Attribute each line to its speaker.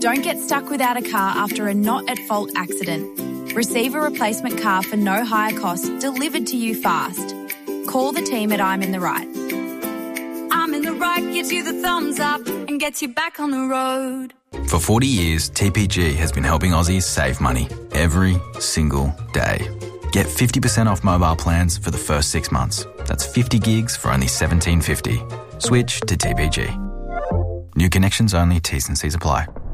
Speaker 1: Don't get stuck without a car after a not-at-fault accident. Receive a replacement car for no higher cost delivered to you fast. Call the team at I'm in the Right. I'm in the Right gives you the thumbs up and gets you back on the road.
Speaker 2: For 40 years, TPG has been helping Aussies save money every single day. Get 50% off mobile plans for the first 6 months. That's 50 gigs for only $17.50. Switch to TPG. New connections only, T's and C's apply.